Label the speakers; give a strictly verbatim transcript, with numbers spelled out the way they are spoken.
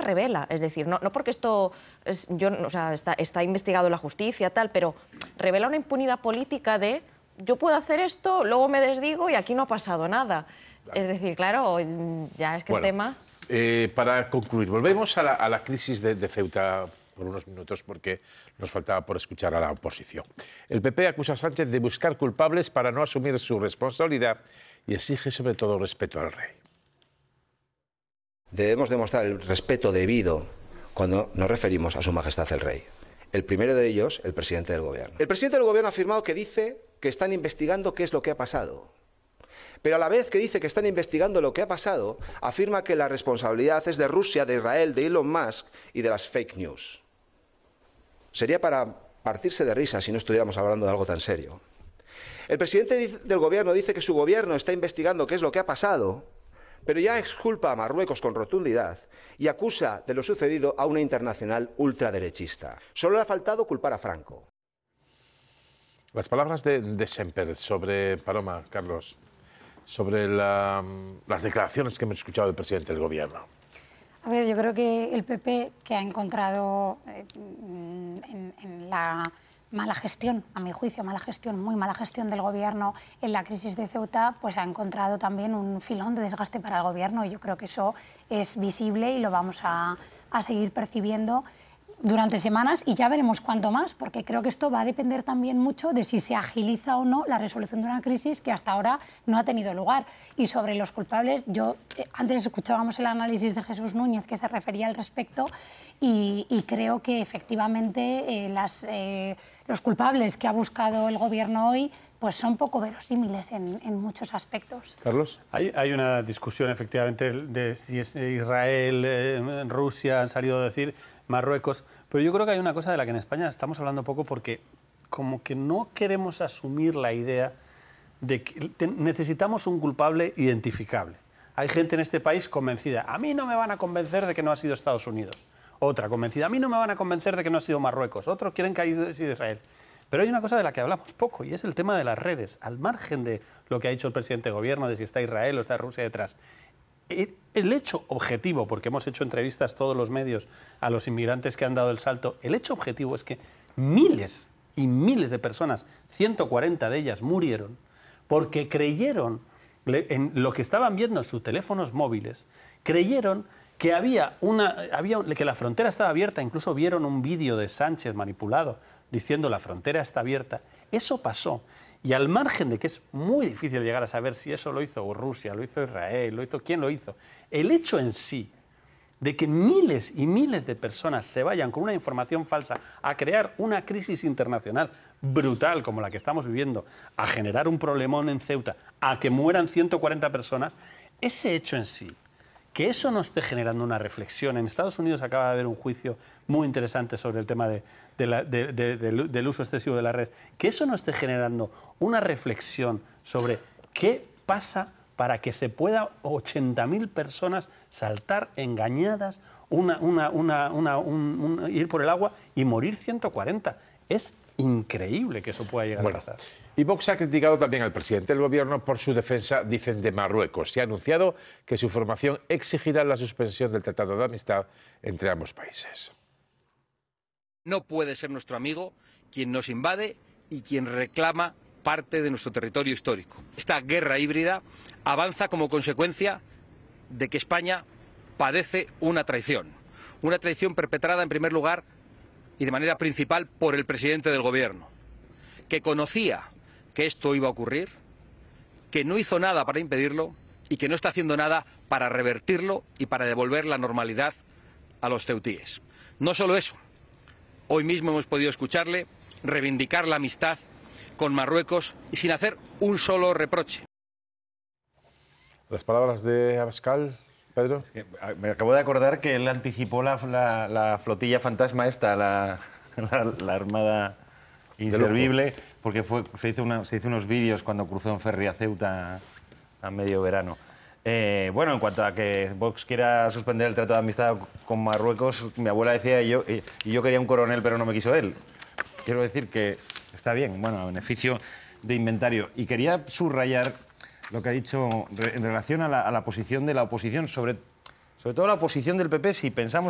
Speaker 1: revela, es decir, no, no porque esto es, yo, o sea, está, está investigado en la justicia, tal, pero revela una impunidad política de yo puedo hacer esto, luego me desdigo y aquí no ha pasado nada. Claro. Es decir, claro, ya es que bueno, el tema...
Speaker 2: Eh, para concluir, volvemos a la, a la crisis de, de Ceuta por unos minutos porque nos faltaba por escuchar a la oposición. El P P acusa a Sánchez de buscar culpables para no asumir su responsabilidad y exige sobre todo respeto al rey.
Speaker 3: Debemos demostrar el respeto debido cuando nos referimos a su majestad el rey. El primero de ellos, el presidente del gobierno. El presidente del gobierno ha afirmado que dice que están investigando qué es lo que ha pasado. Pero a la vez que dice que están investigando lo que ha pasado, afirma que la responsabilidad es de Rusia, de Israel, de Elon Musk y de las fake news. Sería para partirse de risa si no estuviéramos hablando de algo tan serio. El presidente del gobierno dice que su gobierno está investigando qué es lo que ha pasado, pero ya exculpa a Marruecos con rotundidad y acusa de lo sucedido a una internacional ultraderechista. Solo le ha faltado culpar a Franco.
Speaker 2: Las palabras de, de Semper sobre Paloma, Carlos, sobre la, las declaraciones que hemos escuchado del presidente del gobierno.
Speaker 4: A ver, yo creo que el P P, que ha encontrado eh, en, en la mala gestión, a mi juicio, mala gestión, muy mala gestión del gobierno en la crisis de Ceuta, pues ha encontrado también un filón de desgaste para el gobierno y yo creo que eso es visible y lo vamos a, a seguir percibiendo durante semanas y ya veremos cuánto más, porque creo que esto va a depender también mucho de si se agiliza o no la resolución de una crisis que hasta ahora no ha tenido lugar. Y sobre los culpables, yo eh, antes escuchábamos el análisis de Jesús Núñez que se refería al respecto y, y creo que efectivamente eh, las, eh, los culpables que ha buscado el gobierno hoy pues son poco verosímiles en, en muchos aspectos.
Speaker 2: Carlos.
Speaker 5: Hay, hay una discusión efectivamente de si es Israel, eh, Rusia, han salido a decir Marruecos, pero yo creo que hay una cosa de la que en España estamos hablando poco porque como que no queremos asumir la idea de que necesitamos un culpable identificable. Hay gente en este país convencida, a mí no me van a convencer de que no ha sido Estados Unidos. Otra convencida, a mí no me van a convencer de que no ha sido Marruecos. Otros quieren que haya sido Israel. Pero hay una cosa de la que hablamos poco y es el tema de las redes. Al margen de lo que ha dicho el presidente de gobierno, de si está Israel o está Rusia detrás, el hecho objetivo, porque hemos hecho entrevistas todos los medios a los inmigrantes que han dado el salto, el hecho objetivo es que miles y miles de personas, ciento cuarenta de ellas murieron porque creyeron en lo que estaban viendo en sus teléfonos móviles, creyeron que había una, había, que la frontera estaba abierta, incluso vieron un vídeo de Sánchez manipulado diciendo la frontera está abierta. Eso pasó. Y al margen de que es muy difícil llegar a saber si eso lo hizo Rusia, lo hizo Israel, lo hizo quién lo hizo, el hecho en sí de que miles y miles de personas se vayan con una información falsa a crear una crisis internacional brutal como la que estamos viviendo, a generar un problemón en Ceuta, a que mueran ciento cuarenta personas, ese hecho en sí, que eso no esté generando una reflexión. En Estados Unidos acaba de haber un juicio muy interesante sobre el tema de, de la, de, de, de, del uso excesivo de la red. Que eso no esté generando una reflexión sobre qué pasa para que se pueda ochenta mil personas saltar engañadas, una, una, una, una, un, un, ir por el agua y morir ciento cuarenta. Es increíble que eso pueda llegar bueno, a pasar.
Speaker 2: Y Vox ha criticado también al presidente del gobierno por su defensa, dicen, de Marruecos. Y ha anunciado que su formación exigirá la suspensión del Tratado de Amistad entre ambos países.
Speaker 6: No puede ser nuestro amigo quien nos invade y quien reclama parte de nuestro territorio histórico. Esta guerra híbrida avanza como consecuencia de que España padece una traición. Una traición perpetrada en primer lugar y de manera principal por el presidente del gobierno, que conocía que esto iba a ocurrir, que no hizo nada para impedirlo y que no está haciendo nada para revertirlo y para devolver la normalidad a los ceutíes. No solo eso, hoy mismo hemos podido escucharle reivindicar la amistad con Marruecos y sin hacer un solo reproche.
Speaker 2: Las palabras de Abascal, Pedro.
Speaker 7: Sí, me acabo de acordar que él anticipó la, la, la flotilla fantasma esta, la, la, la Armada Inservible, porque fue, se, hizo una, se hizo unos vídeos cuando cruzó en ferry a Ceuta a medio verano. Eh, bueno, en cuanto a que Vox quiera suspender el Tratado de Amistad con Marruecos, mi abuela decía, y yo, y, y yo quería un coronel, pero no me quiso él. Quiero decir que está bien, bueno, a beneficio de inventario. Y quería subrayar lo que ha dicho en relación a la, a la posición de la oposición, sobre, sobre todo la oposición del P P, si pensamos